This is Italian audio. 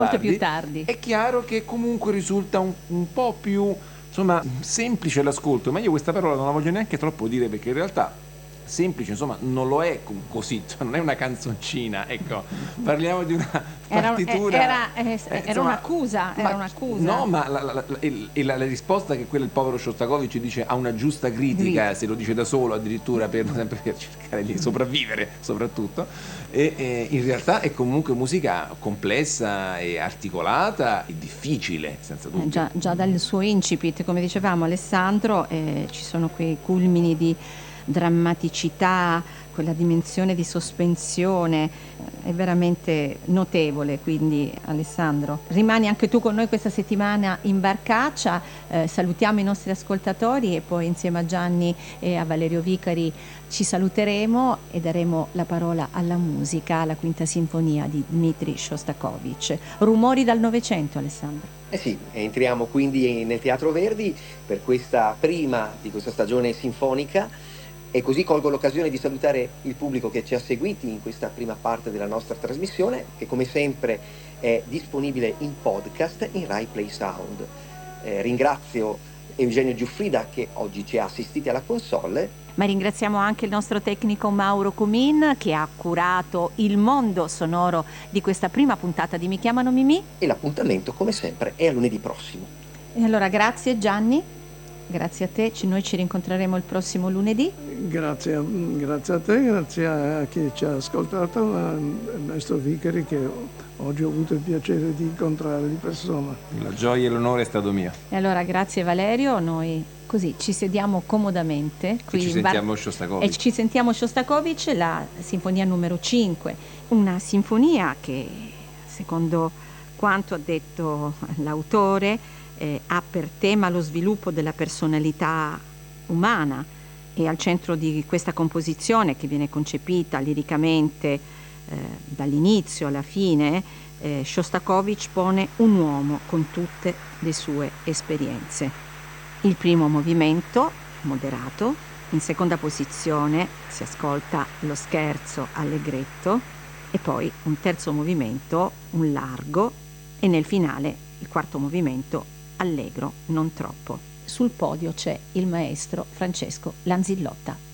Molto più tardi. È chiaro che comunque risulta un po' più, insomma, semplice l'ascolto, ma io questa parola non la voglio neanche troppo dire, perché in realtà semplice, insomma, non lo è così, cioè non è una canzoncina, ecco, parliamo di una partitura. Era Insomma, un'accusa, era un'accusa. no, ma la risposta che quella il povero Shostakovich dice ha una giusta critica, se lo dice da solo addirittura, sempre per cercare di sopravvivere soprattutto, e in realtà è comunque musica complessa e articolata e difficile, senza dubbio. Già dal suo incipit, come dicevamo Alessandro, ci sono quei culmini di drammaticità, quella dimensione di sospensione, è veramente notevole. Quindi Alessandro, rimani anche tu con noi questa settimana in Barcaccia, salutiamo i nostri ascoltatori e poi insieme a Gianni e a Valerio Vicari ci saluteremo e daremo la parola alla musica, alla Quinta Sinfonia di Dmitri Shostakovich. Rumori dal Novecento, Alessandro. Eh sì, entriamo quindi nel Teatro Verdi per questa prima di questa stagione sinfonica, e così colgo l'occasione di salutare il pubblico che ci ha seguiti in questa prima parte della nostra trasmissione, che come sempre è disponibile in podcast in Rai Play Sound. Ringrazio Eugenio Giuffrida che oggi ci ha assistiti alla console. Ma ringraziamo anche il nostro tecnico Mauro Comin che ha curato il mondo sonoro di questa prima puntata di Mi chiamano Mimì. E l'appuntamento come sempre è a lunedì prossimo. E allora grazie Gianni, grazie a te, noi ci rincontreremo il prossimo lunedì. Grazie a te, grazie a chi ci ha ascoltato, al maestro Vicari che oggi ho avuto il piacere di incontrare di persona. La gioia e l'onore è stato mio. E allora grazie Valerio, noi così ci sediamo comodamente qui e ci sentiamo Shostakovich. E ci sentiamo Shostakovich, la sinfonia numero 5, una sinfonia che secondo quanto ha detto l'autore ha per tema lo sviluppo della personalità umana, e al centro di questa composizione, che viene concepita liricamente dall'inizio alla fine, Shostakovich pone un uomo con tutte le sue esperienze. Il primo movimento, moderato, in seconda posizione si ascolta lo scherzo allegretto, e poi un terzo movimento, un largo, e nel finale il quarto movimento allegro, non troppo. Sul podio c'è il maestro Francesco Lanzillotta.